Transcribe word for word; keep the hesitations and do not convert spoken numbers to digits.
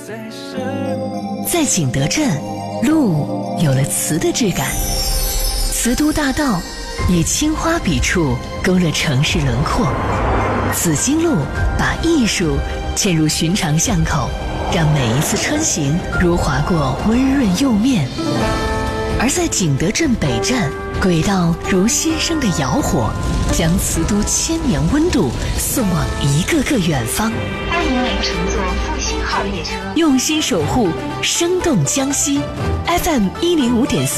在景德镇，路有了词的质感，瓷都大道以青花笔触勾勒城市轮廓，紫荆路把艺术嵌入寻常巷口，让每一次穿行如划过温润釉面。而在景德镇北站，轨道如新生的窑火，将瓷都千年温度送往一个个远方。 欢迎您乘坐复兴号列车， 用心守护，生动江西。F M 一零五点四。